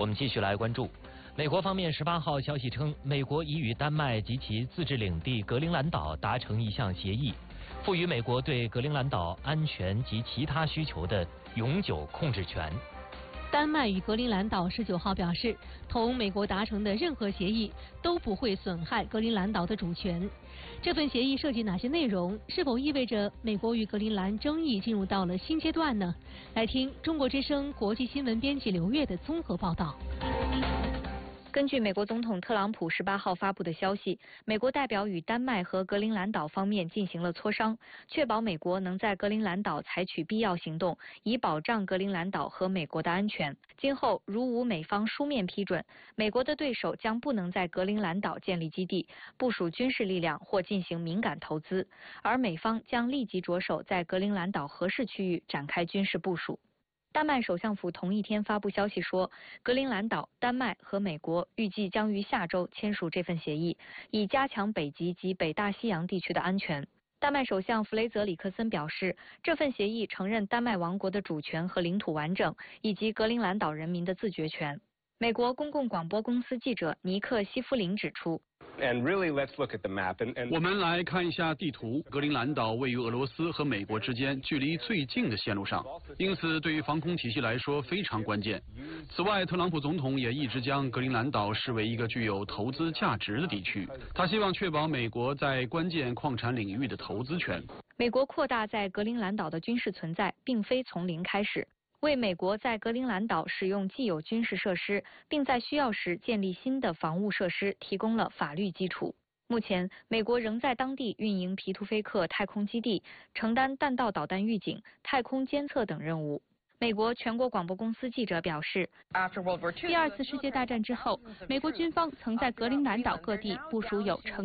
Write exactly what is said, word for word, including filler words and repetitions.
我们继续来关注，美国方面十八号消息称，美国已与丹麦及其自治领地格陵兰岛达成一项协议，赋予美国对格陵兰岛安全及其他需求的永久控制权。 丹麦与格陵兰岛十九号表示，同美国达成的任何协议都不会损害格陵兰岛的主权。这份协议涉及哪些内容？是否意味着美国与格陵兰争议进入到了新阶段呢？来听中国之声国际新闻编辑刘月的综合报道。 根据美国总统特朗普十八号发布的消息，美国代表与丹麦和格陵兰岛方面进行了磋商，确保美国能在格陵兰岛采取必要行动，以保障格陵兰岛和美国的安全。今后如无美方书面批准，美国的对手将不能在格陵兰岛建立基地、部署军事力量或进行敏感投资，而美方将立即着手在格陵兰岛合适区域展开军事部署。丹麦首相府同一天发布消息说，格陵兰岛、丹麦和美国预计将于下周签署这份协议，以加强北极及北大西洋地区的安全。丹麦首相弗雷泽里克森表示，这份协议承认丹麦王国的主权和领土完整，以及格陵兰岛人民的自决权。美国公共广播公司记者尼克西夫林指出， 我们来看一下地图，格陵兰岛位于俄罗斯和美国之间距离最近的线路上，因此对于防空体系来说非常关键。此外，特朗普总统也一直将格陵兰岛视为一个具有投资价值的地区，他希望确保美国在关键矿产领域的投资权。 美国扩大在格陵兰岛的军事存在，并非从零开始，为美国在格陵兰岛使用既有军事设施，并在需要时建立新的防务设施提供了法律基础。目前，美国仍在当地运营皮图菲克太空基地，承担弹道导弹预警、太空监测等任务。美国全国广播公司记者表示， 第二次世界大战之后，美国军方曾在格陵兰岛各地部署有成